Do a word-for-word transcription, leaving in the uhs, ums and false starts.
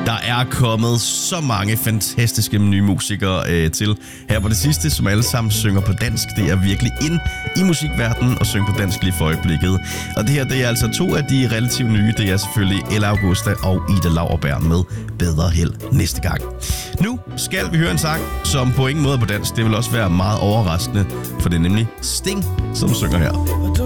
Der er kommet så mange fantastiske nye musikere øh, til her på det sidste, som alle sammen synger på dansk. Det er virkelig ind i musikverdenen og synger på dansk lige for øjeblikket. Og det her, det er altså to af de relativt nye. Det er selvfølgelig Ella Augusta og Ida Lauerberg med Bedre Held næste gang. Nu skal vi høre en sang, som på ingen måde er på dansk. Det vil også være meget overraskende, for det er nemlig Sting, som synger her.